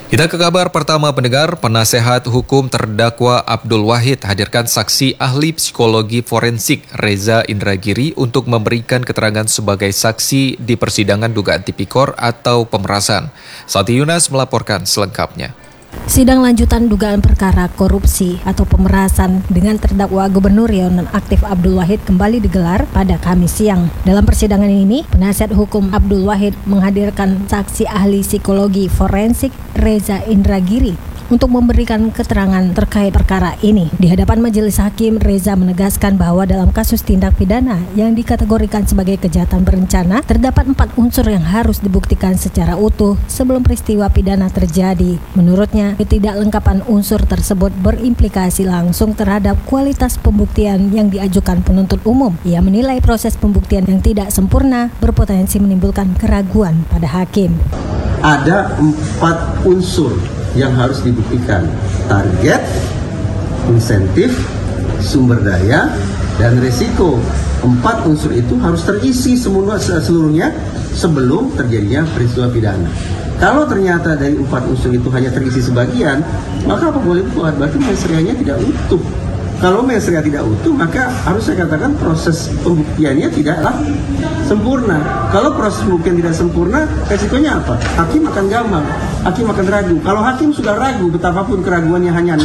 Kita ke kabar pertama pendengar, penasehat hukum terdakwa Abdul Wahid hadirkan saksi ahli psikologi forensik Reza Indragiri untuk memberikan keterangan sebagai saksi di persidangan dugaan tipikor atau pemerasan. Santi Yunas melaporkan selengkapnya. Sidang lanjutan dugaan perkara korupsi atau pemerasan dengan terdakwa Gubernur yang nonaktif Abdul Wahid kembali digelar pada Kamis siang. Dalam persidangan ini, penasihat hukum Abdul Wahid menghadirkan saksi ahli psikologi forensik Reza Indragiri untuk memberikan keterangan terkait perkara ini. Di hadapan majelis hakim, Reza menegaskan bahwa dalam kasus tindak pidana yang dikategorikan sebagai kejahatan berencana, terdapat 4 unsur yang harus dibuktikan secara utuh sebelum peristiwa pidana terjadi. Menurutnya, ketidaklengkapan unsur tersebut berimplikasi langsung terhadap kualitas pembuktian yang diajukan penuntut umum. Ia menilai proses pembuktian yang tidak sempurna berpotensi menimbulkan keraguan pada hakim. Ada 4 unsur yang harus dibuktikan: target, insentif, sumber daya, dan risiko. 4 unsur itu harus terisi seluruhnya sebelum terjadinya peristiwa pidana. Kalau ternyata dari 4 unsur itu hanya terisi sebagian, maka apa boleh buat? Berarti mensreanya tidak utuh. Kalau mensrea tidak utuh, maka harus saya katakan proses pembuktiannya tidaklah sempurna. Kalau proses pembuktian tidak sempurna, resikonya apa? Hakim akan gamang, hakim akan ragu. Kalau hakim sudah ragu, betapapun keraguannya hanya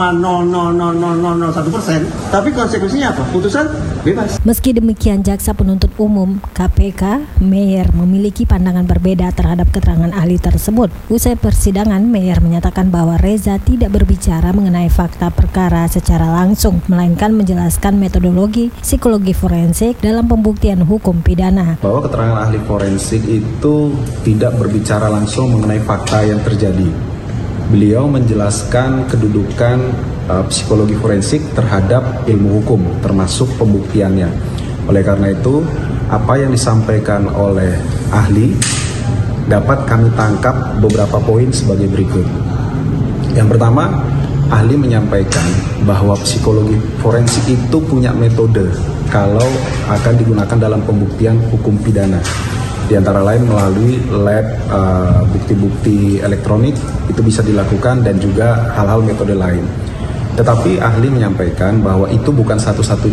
0,00001%, tapi konsekuensinya apa? Putusan bebas. Meski demikian, Jaksa Penuntut Umum KPK Meyer memiliki pandangan berbeda terhadap keterangan ahli tersebut. Usai persidangan, Meyer menyatakan bahwa Reza tidak berbicara mengenai fakta perkara secara langsung, melainkan menjelaskan metodologi psikologi forensik dalam pembuktian hukum pidana. Bahwa keterangan ahli forensik itu tidak berbicara langsung mengenai fakta yang terjadi. Beliau menjelaskan kedudukan psikologi forensik terhadap ilmu hukum, termasuk pembuktiannya. Oleh karena itu, apa yang disampaikan oleh ahli dapat kami tangkap beberapa poin sebagai berikut. Yang pertama, ahli menyampaikan bahwa psikologi forensik itu punya metode kalau akan digunakan dalam pembuktian hukum pidana. Di antara lain melalui lab, bukti-bukti elektronik itu bisa dilakukan, dan juga hal-hal metode lain. Tetapi ahli menyampaikan bahwa itu bukan satu-satunya